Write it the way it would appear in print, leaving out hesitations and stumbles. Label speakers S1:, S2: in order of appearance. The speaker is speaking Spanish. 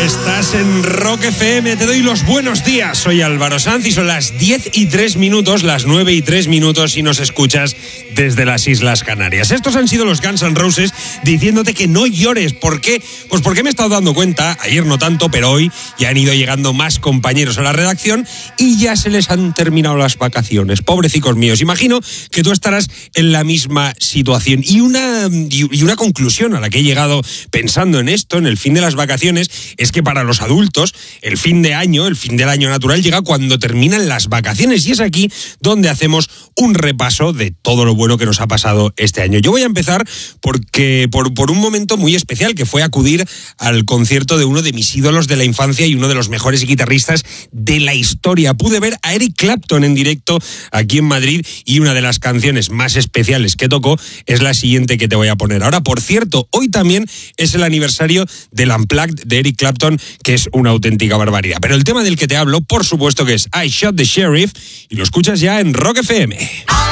S1: Estás en Rock FM, te doy los buenos días. Soy Álvaro Sanz y son las 10:03, las 9:03 y nos escuchas desde las Islas Canarias. Estos han sido los Guns N' Roses diciéndote que no llores. ¿Por qué? Pues porque me he estado dando cuenta, ayer no tanto, pero hoy ya han ido llegando más compañeros a la redacción y ya se les han terminado las vacaciones. Pobrecicos míos, imagino que tú estarás en la misma situación. Y una conclusión a la que he llegado pensando en esto, en el fin de las vacaciones, es que para los adultos el fin del año natural llega cuando terminan las vacaciones, y es aquí donde hacemos un repaso de todo lo bueno que nos ha pasado este año. Yo voy a empezar porque por un momento muy especial, que fue acudir al concierto de uno de mis ídolos de la infancia y uno de los mejores guitarristas de la historia. Pude ver a Eric Clapton en directo aquí en Madrid y una de las canciones más especiales que tocó es la siguiente que te voy a poner ahora. Por cierto, hoy también es el aniversario del Unplugged de Eric Clapton, que es una auténtica barbaridad. Pero el tema del que te hablo, por supuesto que es I Shot the Sheriff, y lo escuchas ya en Rock FM.